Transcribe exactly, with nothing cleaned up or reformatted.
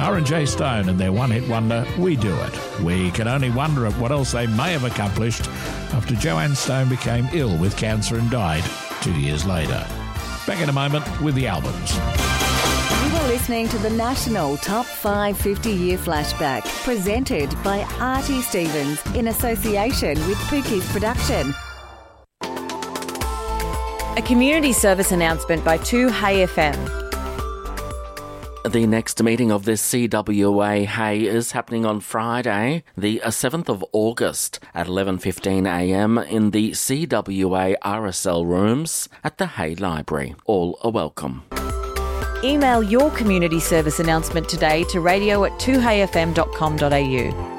R and J Stone and their one-hit wonder, We Do It. We can only wonder at what else they may have accomplished after Joanne Stone became ill with cancer and died two years later. Back in a moment with the albums. You are listening to the National Top five fifty-Year Flashback, presented by Artie Stevens in association with Pookie's Production. A community service announcement by two Hay F M. The next meeting of the C W A Hay is happening on Friday, the seventh of August at eleven fifteen a m in the C W A R S L rooms at the Hay Library. All are welcome. Email your community service announcement today to radio at two hay f m dot com dot a u.